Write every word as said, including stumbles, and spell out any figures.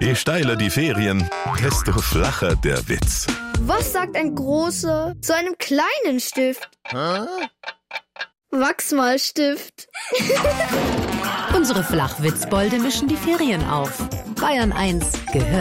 Je steiler die Ferien, desto flacher der Witz. Was sagt ein großer zu einem kleinen Stift? Hä? Wachsmalstift. Unsere Flachwitzbolde mischen die Ferien auf. Bayern eins gehört